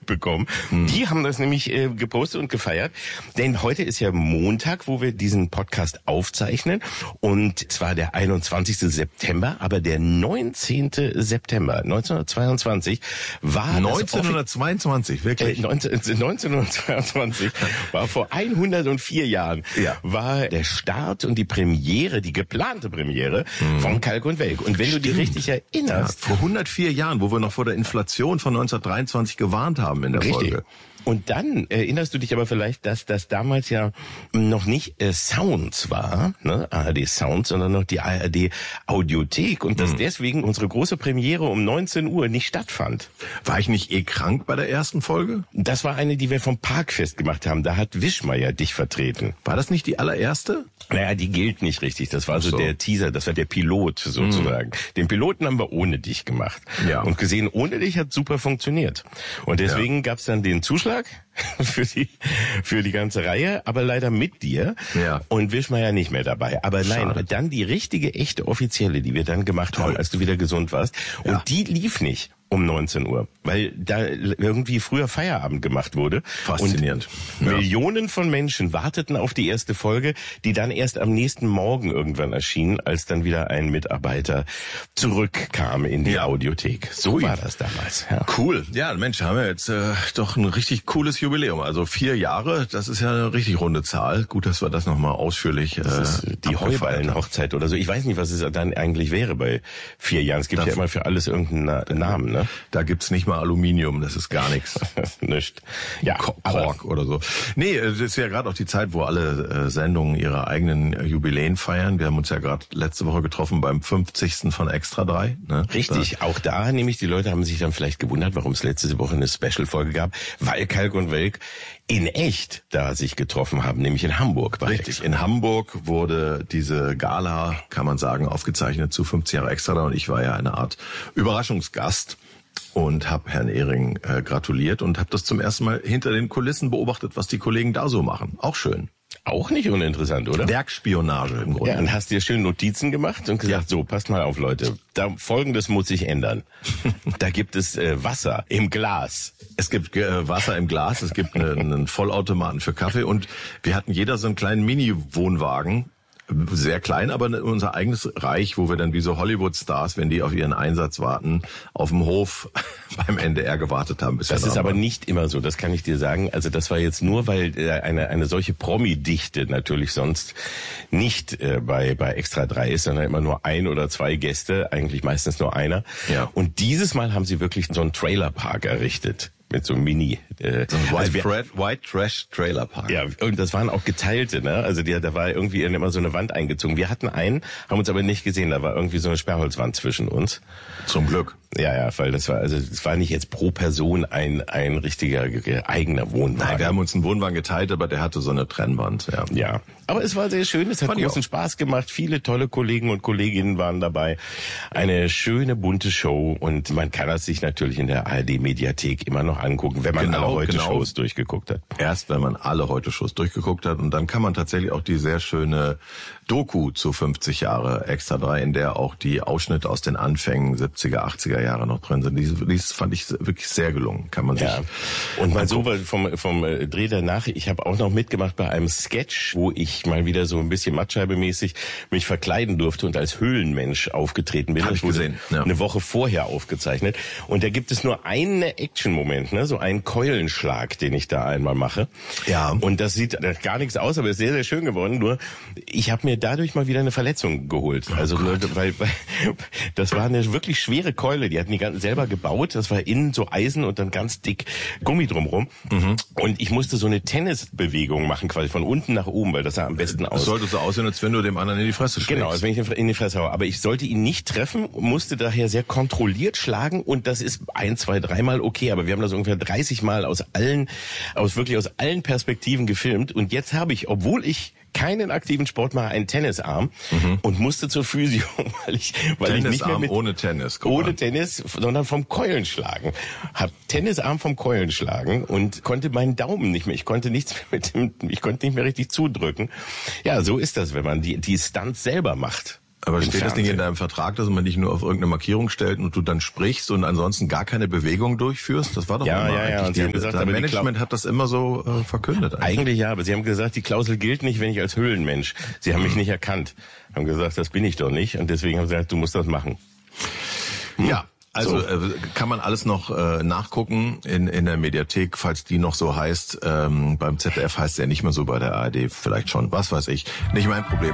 bekommen. Die haben das nämlich gepostet und gefeiert. Denn heute ist ja Montag, wo wir diesen Podcast aufzeichnen. Und zwar der 21. September, aber der 19. September 1922 war 1922, wirklich? 1922 war vor 104 Jahren, war der Start und die Premiere, die geplante Premiere von Kalk und Welk. Und wenn du dich richtig erinnerst... Ja, vor 104 Jahren, wo wir noch vor der Inflation von 1923 gewarnt haben in der Folge. Und dann erinnerst du dich aber vielleicht, dass das damals ja noch nicht Sounds war, ne, ARD Sounds, sondern noch die ARD Audiothek und dass deswegen unsere große Premiere um 19 Uhr nicht stattfand. War ich nicht krank bei der ersten Folge? Das war eine, die wir vom Parkfest gemacht haben. Da hat Wischmeier dich vertreten. War das nicht die allererste? Naja, die gilt nicht richtig. Das war so der Teaser, das war der Pilot sozusagen. Den Piloten haben wir ohne dich gemacht. Ja. Und gesehen, ohne dich hat super funktioniert. Und deswegen gab's dann den Zuschlag für die ganze Reihe, aber leider mit dir. Ja. Und Wischmeier nicht mehr dabei. Aber nein, dann die richtige, echte, offizielle, die wir dann gemacht haben, als du wieder gesund warst. Und die lief nicht um 19 Uhr, weil da irgendwie früher Feierabend gemacht wurde. Faszinierend. Und Millionen von Menschen warteten auf die erste Folge, die dann erst am nächsten Morgen irgendwann erschien, als dann wieder ein Mitarbeiter zurückkam in die Audiothek. So war das damals. Ja. Cool. Ja, Mensch, haben wir jetzt doch ein richtig cooles Jubiläum. Also 4 Jahre, das ist ja eine richtig runde Zahl. Gut, dass wir das nochmal ausführlich das ist die Heuballenhochzeit oder so. Ich weiß nicht, was es dann eigentlich wäre bei 4 Jahren. Es gibt ja immer für alles irgendeinen Namen, ne? Da gibt's nicht mal Aluminium, das ist gar nichts. Nicht. Ja, Kork oder so. Nee, das ist ja gerade auch die Zeit, wo alle Sendungen ihre eigenen Jubiläen feiern. Wir haben uns ja gerade letzte Woche getroffen beim 50. von Extra 3. Ne? Richtig, auch da nämlich, die Leute haben sich dann vielleicht gewundert, warum es letzte Woche eine Special-Folge gab, weil Kalk und Welk in echt da sich getroffen haben, nämlich in Hamburg. Richtig, in Hamburg wurde diese Gala, kann man sagen, aufgezeichnet zu 50 Jahre Extra 3 und ich war ja eine Art Überraschungsgast. Und habe Herrn Ehring gratuliert und habe das zum ersten Mal hinter den Kulissen beobachtet, was die Kollegen da so machen. Auch schön. Auch nicht uninteressant, oder? Werkspionage im Grunde. Ja, und hast dir schön Notizen gemacht und gesagt, so, passt mal auf, Leute, Folgendes muss sich ändern. Da gibt es Wasser im Glas. Es gibt Wasser im Glas, es gibt einen Vollautomaten für Kaffee und wir hatten jeder so einen kleinen Mini-Wohnwagen. Sehr klein, aber unser eigenes Reich, wo wir dann wie so Hollywood-Stars, wenn die auf ihren Einsatz warten, auf dem Hof beim NDR gewartet haben. Das ist aber nicht immer so, das kann ich dir sagen. Also das war jetzt nur, weil eine solche Promi-Dichte natürlich sonst nicht bei Extra 3 ist, sondern immer nur 1 oder 2 Gäste, eigentlich meistens nur einer. Ja. Und dieses Mal haben sie wirklich so einen Trailerpark errichtet. Mit so einem Mini. So ein White Trash Trailer Park. Ja, und das waren auch geteilte, ne? Also da war irgendwie immer so eine Wand eingezogen. Wir hatten einen, haben uns aber nicht gesehen, da war irgendwie so eine Sperrholzwand zwischen uns. Zum Glück. Ja, weil das war nicht jetzt pro Person ein richtiger eigener Wohnwagen. Nein, wir haben uns einen Wohnwagen geteilt, aber der hatte so eine Trennwand, ja. Ja. Aber es war sehr schön, es hat großen Spaß gemacht, viele tolle Kollegen und Kolleginnen waren dabei. Eine schöne, bunte Show und man kann das sich natürlich in der ARD-Mediathek immer noch angucken, wenn man alle Heute-Shows durchgeguckt hat. Erst wenn man alle Heute-Shows durchgeguckt hat und dann kann man tatsächlich auch die sehr schöne Doku zu 50 Jahre Extra 3, in der auch die Ausschnitte aus den Anfängen 70er, 80er Jahre noch drin sind. Dies fand ich wirklich sehr gelungen, kann man sich. Und mal so vom Dreh danach, ich habe auch noch mitgemacht bei einem Sketch, wo ich mal wieder so ein bisschen Mattscheibe-mäßig mich verkleiden durfte und als Höhlenmensch aufgetreten bin. Hab ich gesehen. Ja. Eine Woche vorher aufgezeichnet. Und da gibt es nur einen Action-Moment, ne, so einen Keulenschlag, den ich da einmal mache. Ja. Und das sieht gar nichts aus, aber ist sehr, sehr schön geworden. Nur, ich habe mir dadurch mal wieder eine Verletzung geholt. Also, weil das war eine wirklich schwere Keule. Die hatten die selber gebaut. Das war innen so Eisen und dann ganz dick Gummi drumrum. Mhm. Und ich musste so eine Tennisbewegung machen, quasi von unten nach oben, weil das sah am besten aus. Das sollte so aussehen, als wenn du dem anderen in die Fresse schlägst. Genau, als wenn ich in die Fresse haue. Aber ich sollte ihn nicht treffen, musste daher sehr kontrolliert schlagen und das ist 1, 2, 3 Mal okay. Aber wir haben das ungefähr 30 Mal aus allen Perspektiven gefilmt. Und jetzt habe ich, obwohl ich keinen aktiven Sport mache, einen Tennisarm und musste zur Physio, weil ich nicht mehr ohne Tennis, sondern vom Keulenschlagen. Hab Tennisarm vom Keulenschlagen und konnte meinen Daumen nicht mehr. Ich konnte nicht mehr richtig zudrücken. Ja, so ist das, wenn man die Stunts selber macht. Aber steht das nicht in deinem Vertrag, dass man dich nur auf irgendeine Markierung stellt und du dann sprichst und ansonsten gar keine Bewegung durchführst? Das war doch immer eigentlich. Und Sie haben gesagt, das Management hat das immer so verkündet. Eigentlich ja, aber Sie haben gesagt, die Klausel gilt nicht, wenn ich als Höhlenmensch. Sie haben mich nicht erkannt. Haben gesagt, das bin ich doch nicht. Und deswegen haben Sie gesagt, du musst das machen. Ja. Also kann man alles noch nachgucken in der Mediathek, falls die noch so heißt. Beim ZDF heißt es ja nicht mehr so, bei der ARD vielleicht schon. Was weiß ich. Nicht mein Problem.